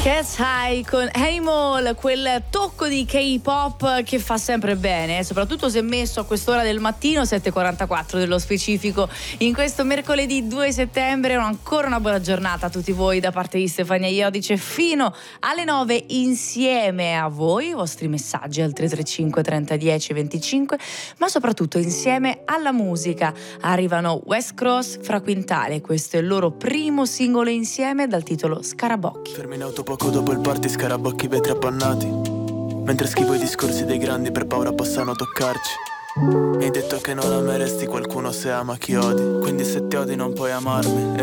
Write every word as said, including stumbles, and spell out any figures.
Cat's High con Animal, quel tocco di K-pop che fa sempre bene, soprattutto se messo a quest'ora del mattino, sette e quarantaquattro dello specifico, in questo mercoledì due settembre. Ancora una buona giornata a tutti voi da parte di Stefania Iodice fino alle nove insieme a voi, i vostri messaggi al tre tre cinque trenta dieci venticinque, ma soprattutto insieme alla musica. Arrivano West Cross Fra Quintale, questo è il loro primo singolo insieme dal titolo Scarabocchi. Fermi in auto poco dopo il party, scarabocchi, vetri appannati, mentre schivo i discorsi dei grandi per paura possano toccarci. Mi hai detto che non ameresti qualcuno se ama chi odi, quindi se ti odi non puoi amarmi. E